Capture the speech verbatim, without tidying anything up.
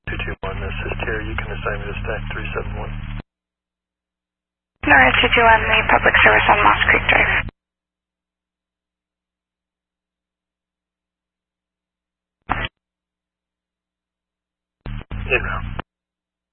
two two one, this is Terry. You can assign me to stack three seven one. Nora two two one, the public service on Moss Creek Drive. In route.